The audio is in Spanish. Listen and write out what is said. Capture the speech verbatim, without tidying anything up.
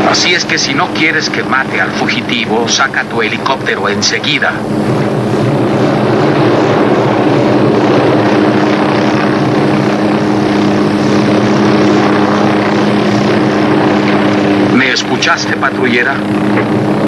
Así es que si no quieres que mate al fugitivo, saca tu helicóptero enseguida. ¿Me escuchaste, patrullera?